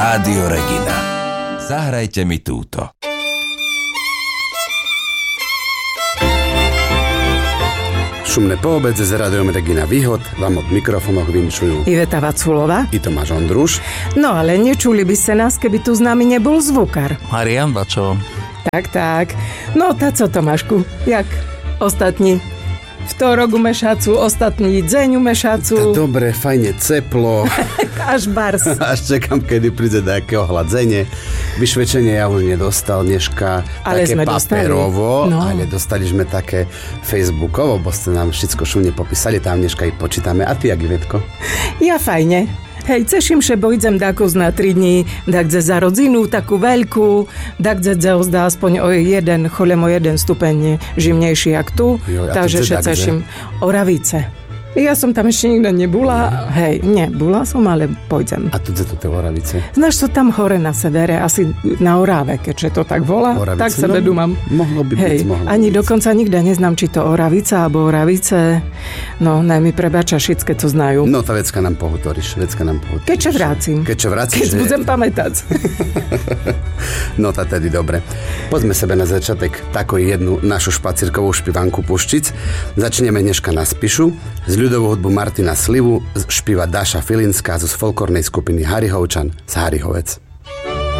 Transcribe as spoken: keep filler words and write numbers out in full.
Rádio Regina. Zahrajte mi túto. Šumné poobedze s Rádiom Regina Výhod vám od mikrofónov vinčujú Iveta Vaculova i Tomáš Ondruš. No ale nečuli by ste nás, keby tu s nami nebol zvukár. Marian Bačo. Tak, tak. No, tá co, Tomášku? Jak ostatní? Vtorok umešacu, ostatní deň umešacu. Dobre, fajne ceplo. Až bars. Až čakám, kedy príde nejakého hladzenie. Vyšvečenie ja už nedostal dneška. Ale také sme papierovo, dostali. No. Ale dostali sme také facebookovo, bo ste nám všetko šumne popísali, tam dneška ich počítame. A ty, jak Ivetko? Ja fajne. Hej, ceším še, bo idem dakos na tri dní, dakdze za rodzinu, takú veľkú, dakdze zdá aspoň o jeden, cholem o jeden stupeň žimnejší jak tu, Jo, takže še ceším. Oravice. Ja som tam ešte nikdy nebula, hej, nebula som, ale pôjdem. A tu to tie Oravice? Znaš, to tam hore na severe, asi na Orave, keďže to tak volá, Oravice, tak sebe no, dumám. Mohlo by hej, byť, mohlo ani byť. dokonca nikde neznám, či to Oravica, alebo Oravice, no, naj mi prebača, všetké to znajú. No, tá vecka nám pohutoríš, vecka nám pohutoríš. Keďže vrácim. Keďže vrácim, Keď že... budem pamätať. No tá tedy dobre. Poďme sebe na začiatek takú jednu našu špacírkovú špivanku Puščic. Začneme dneška na Spišu. Z ľudovú hudbu Martina Slivu špíva Dáša Filinská zo folklórnej skupiny Harihovčan z Harihovec.